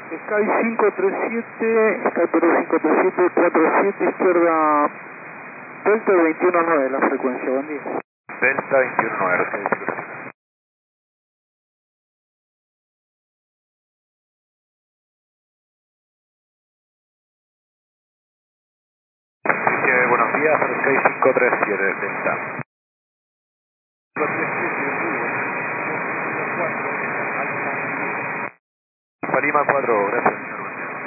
Sky 537, Sky Perú 537, 47, izquierda, Delta 219 la frecuencia, buen día. Delta 219, ok. Buenos días, Sky 537, Delta. 537, Lima 4, gracias.